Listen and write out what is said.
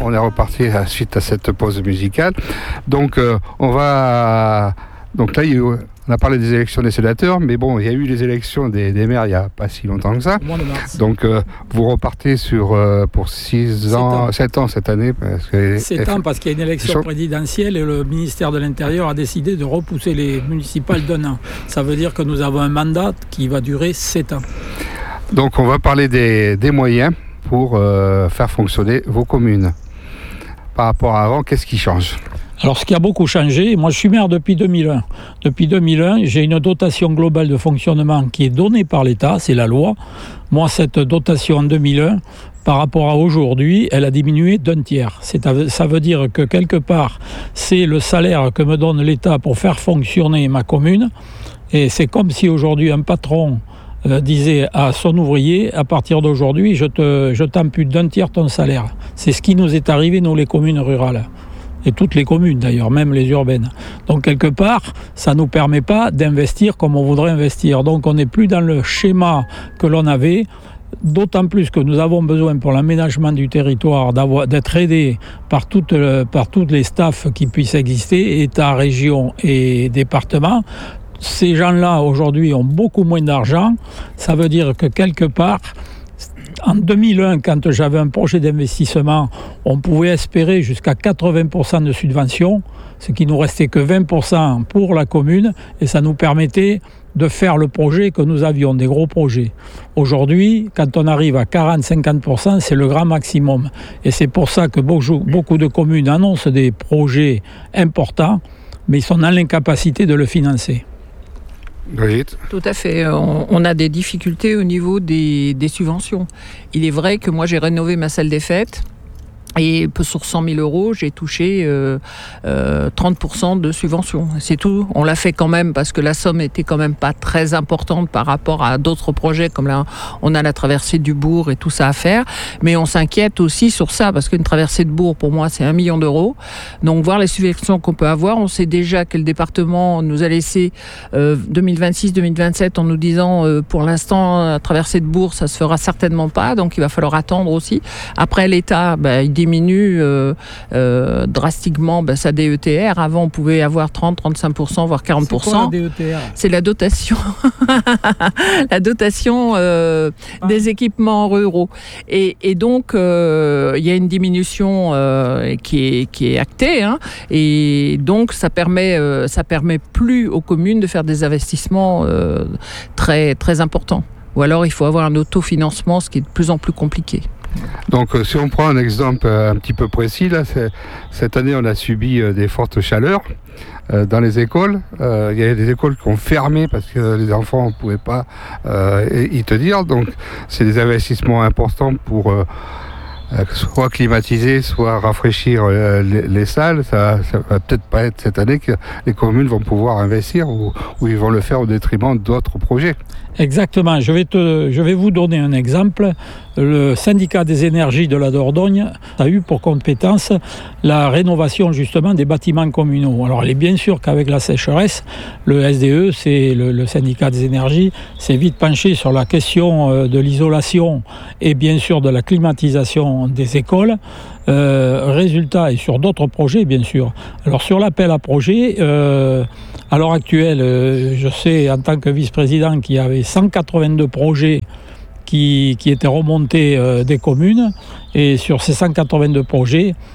on est reparti suite à cette pause musicale. Donc on va... Donc là, on a parlé des élections des sénateurs, mais bon, il y a eu les élections des maires il n'y a pas si longtemps que ça. Au mois de mars. Donc vous repartez pour 7 ans cette année. 7 ans parce qu'il y a une élection présidentielle et le ministère de l'Intérieur a décidé de repousser les municipales d'un an. Ça veut dire que nous avons un mandat qui va durer 7 ans. Donc on va parler des moyens pour faire fonctionner vos communes. Par rapport à avant, qu'est-ce qui change ? Alors, ce qui a beaucoup changé, moi je suis maire depuis 2001. Depuis 2001, j'ai une dotation globale de fonctionnement qui est donnée par l'État, c'est la loi. Moi, cette dotation en 2001, par rapport à aujourd'hui, elle a diminué d'un tiers. Ça veut dire que quelque part, c'est le salaire que me donne l'État pour faire fonctionner ma commune. Et c'est comme si aujourd'hui un patron disait à son ouvrier, à partir d'aujourd'hui, je t'ampute d'un tiers ton salaire. C'est ce qui nous est arrivé, nous, les communes rurales. Et toutes les communes d'ailleurs, même les urbaines. Donc quelque part, ça ne nous permet pas d'investir comme on voudrait investir. Donc on n'est plus dans le schéma que l'on avait, d'autant plus que nous avons besoin pour l'aménagement du territoire d'être aidés par toutes les staffs qui puissent exister, État, région et département. Ces gens-là aujourd'hui ont beaucoup moins d'argent. Ça veut dire que quelque part... En 2001, quand j'avais un projet d'investissement, on pouvait espérer jusqu'à 80% de subventions, ce qui nous restait que 20% pour la commune, et ça nous permettait de faire le projet que nous avions, des gros projets. Aujourd'hui, quand on arrive à 40-50%, c'est le grand maximum. Et c'est pour ça que beaucoup de communes annoncent des projets importants, mais ils sont dans l'incapacité de le financer. Brigitte. Tout à fait. On a des difficultés au niveau des subventions. Il est vrai que moi, j'ai rénové ma salle des fêtes. Et sur 100 000 euros, j'ai touché 30% de subvention. C'est tout. On l'a fait quand même parce que la somme était quand même pas très importante par rapport à d'autres projets comme là, on a la traversée du Bourg et tout ça à faire. Mais on s'inquiète aussi sur ça parce qu'une traversée de Bourg, pour moi, c'est 1 million d'euros. Donc voir les subventions qu'on peut avoir, on sait déjà que le département nous a laissé 2026-2027 en nous disant pour l'instant, la traversée de Bourg, ça se fera certainement pas. Donc il va falloir attendre aussi. Après, l'État, il diminue drastiquement sa DETR. Avant, on pouvait avoir 30-35%, voire 40%. C'est quoi la DETR ? C'est la dotation, la dotation des équipements ruraux. Et donc, il y a une diminution qui est actée. Et donc, ça permet plus aux communes de faire des investissements très, très importants. Ou alors, il faut avoir un autofinancement, ce qui est de plus en plus compliqué. Donc si on prend un exemple un petit peu précis, là, cette année on a subi des fortes chaleurs dans les écoles. Il y a des écoles qui ont fermé parce que les enfants ne pouvaient pas y tenir. Donc c'est des investissements importants pour soit climatiser, soit rafraîchir les salles. Ça va peut-être pas être cette année que les communes vont pouvoir investir ou ils vont le faire au détriment d'autres projets. Exactement. Je vais vous donner un exemple. Le syndicat des énergies de la Dordogne a eu pour compétence la rénovation justement des bâtiments communaux. Alors il est bien sûr qu'avec la sécheresse, le SDE, c'est le syndicat des énergies, s'est vite penché sur la question de l'isolation et bien sûr de la climatisation des écoles. Résultat, et sur d'autres projets bien sûr. Alors sur l'appel à projet, à l'heure actuelle, je sais en tant que vice-président qu'il y avait 182 projets qui étaient remontés des communes, et sur ces 182 projets,